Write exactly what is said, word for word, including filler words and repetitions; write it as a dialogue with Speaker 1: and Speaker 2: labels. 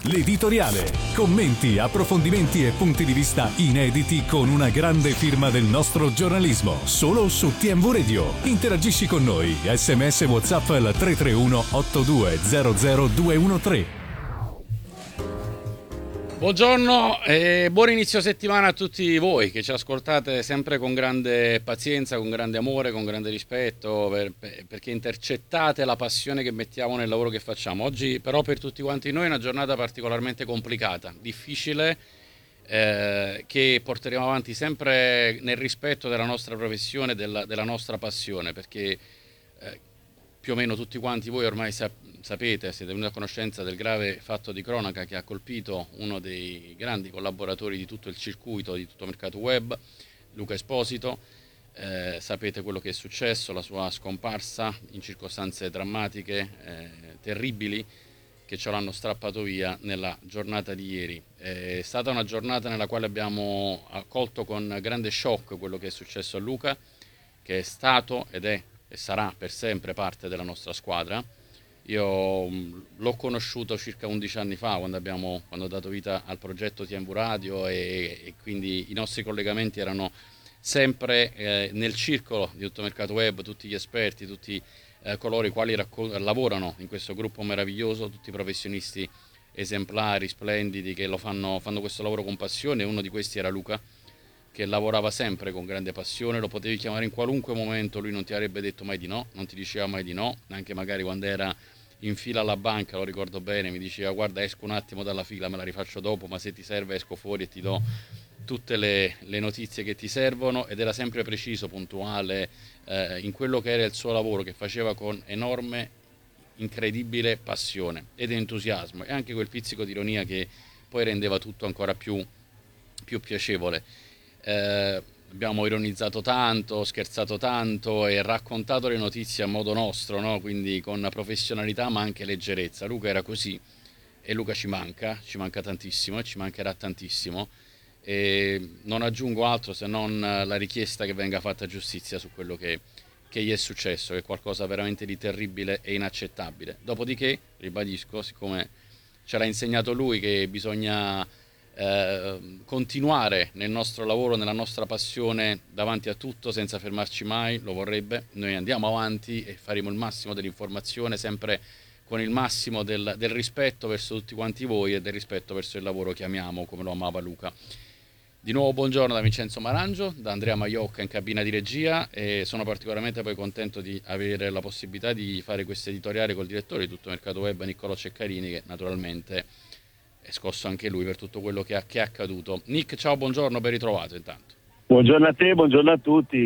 Speaker 1: l'editoriale. Commenti, approfondimenti e punti di vista inediti con una grande firma del nostro giornalismo. Solo su T M V Radio. Interagisci con noi. Sms WhatsApp al tre tre uno otto due zero zero due uno tre.
Speaker 2: Buongiorno e buon inizio settimana a tutti voi che ci ascoltate sempre con grande pazienza, con grande amore, con grande rispetto, per, per, perché intercettate la passione che mettiamo nel lavoro che facciamo. Oggi però per tutti quanti noi è una giornata particolarmente complicata, difficile, eh, che porteremo avanti sempre nel rispetto della nostra professione, della, della nostra passione, perché eh, più o meno tutti quanti voi ormai sapete, Sapete, siete venuti a conoscenza del grave fatto di cronaca che ha colpito uno dei grandi collaboratori di tutto il circuito, di tutto il mercato web, Luca Esposito. Eh, sapete quello che è successo, la sua scomparsa in circostanze drammatiche, eh, terribili, che ce l'hanno strappato via nella giornata di ieri. È stata una giornata nella quale abbiamo accolto con grande shock quello che è successo a Luca, che è stato ed è e sarà per sempre parte della nostra squadra. Io l'ho conosciuto circa undici anni fa quando, abbiamo, quando ho dato vita al progetto T M V Radio e, e quindi i nostri collegamenti erano sempre eh, nel circolo di tutto il mercato web, tutti gli esperti, tutti eh, coloro i quali racco- lavorano in questo gruppo meraviglioso, tutti professionisti esemplari, splendidi che lo fanno, fanno questo lavoro con passione. Uno di questi era Luca, che lavorava sempre con grande passione, lo potevi chiamare in qualunque momento, lui non ti avrebbe detto mai di no, non ti diceva mai di no, anche magari quando era in fila alla banca, lo ricordo bene, mi diceva guarda esco un attimo dalla fila, me la rifaccio dopo, ma se ti serve esco fuori e ti do tutte le, le notizie che ti servono, ed era sempre preciso, puntuale eh, in quello che era il suo lavoro, che faceva con enorme, incredibile passione ed entusiasmo, e anche quel pizzico di ironia che poi rendeva tutto ancora più, più piacevole. Eh, abbiamo ironizzato tanto, scherzato tanto e raccontato le notizie a modo nostro, no? Quindi con professionalità ma anche leggerezza. Luca era così e Luca ci manca, ci manca tantissimo e ci mancherà tantissimo, e non aggiungo altro se non la richiesta che venga fatta giustizia su quello che, che gli è successo, che è qualcosa veramente di terribile e inaccettabile. Dopodiché, ribadisco, siccome ce l'ha insegnato lui che bisogna Eh, continuare nel nostro lavoro, nella nostra passione davanti a tutto senza fermarci mai, lo vorrebbe, noi andiamo avanti e faremo il massimo dell'informazione, sempre con il massimo del, del rispetto verso tutti quanti voi e del rispetto verso il lavoro che amiamo come lo amava Luca. Di nuovo buongiorno da Vincenzo Marangio, da Andrea Maiocca in cabina di regia, e sono particolarmente poi contento di avere la possibilità di fare questo editoriale col direttore di tutto il mercato web, Niccolò Ceccarini, che naturalmente è scosso anche lui per tutto quello che, ha, che è accaduto. Nick, ciao, buongiorno, ben ritrovato intanto.
Speaker 3: Buongiorno a te, buongiorno a tutti.